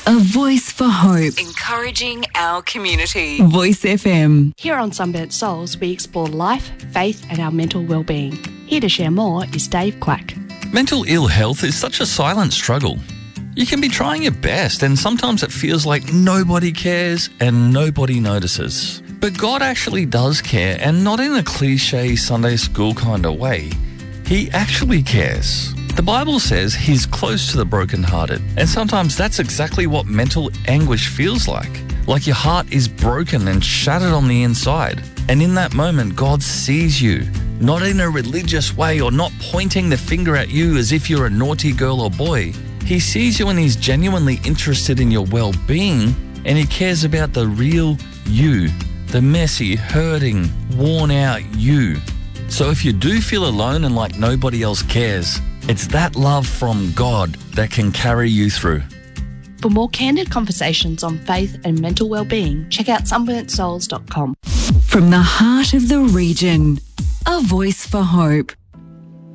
A voice for hope. Encouraging our community. Voice FM. Here on Sunburnt Souls, we explore life, faith and our mental well-being. Here to share more is Dave Quack. Mental ill health is such a silent struggle. You can be trying your best and sometimes it feels like nobody cares and nobody notices. But God actually does care, and not in a cliche Sunday school kind of way. He actually cares. The Bible says He's close to the brokenhearted, and sometimes that's exactly what mental anguish feels like your heart is broken and shattered on the inside. And in that moment, God sees you, not in a religious way or not pointing the finger at you as if you're a naughty girl or boy. He sees you and He's genuinely interested in your well-being, and He cares about the real you, the messy, hurting, worn-out you. So if you do feel alone and like nobody else cares, it's that love from God that can carry you through. For more candid conversations on faith and mental well-being, check out sunburntsouls.com. From the heart of the region, a voice for hope.